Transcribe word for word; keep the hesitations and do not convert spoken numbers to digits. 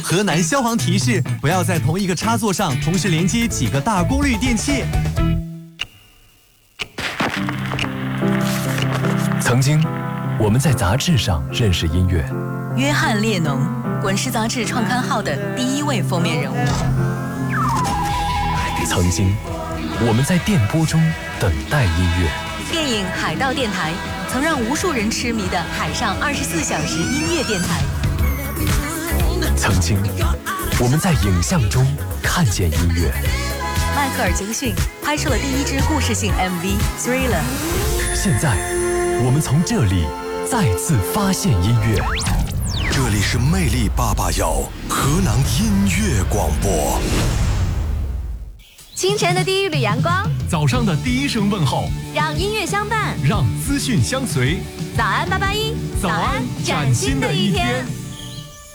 河南消防提示：不要在同一个插座上同时连接几个大功率电器。 曾经，我们在杂志上认识音乐。 约翰列侬，滚石杂志创刊号的第一位封面人物。 曾经，我们在电波中等待音乐。 电影《海盗电台》曾让无数人痴迷的海上二十四小时音乐电台。 曾经，我们在影像中看见音乐。 迈克尔·杰克逊拍摄了第一支故事性 M V《Thriller》。 现在，我们从这里再次发现音乐。 这里是魅力八八幺河南音乐广播。 清晨的第一缕阳光， 早上的第一声问候， 让音乐相伴， 让资讯相随。 早安八八一， 早安崭新的一天。